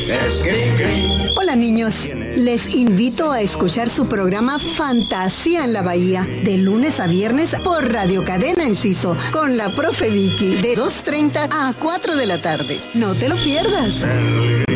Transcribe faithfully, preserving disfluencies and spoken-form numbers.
es cri cri. Hola niños, les invito a escuchar su programa Fantasía en la Bahía, de lunes a viernes por Radio Cadena Enciso, con la profe Vicky, de dos treinta a cuatro de la tarde. No te lo pierdas.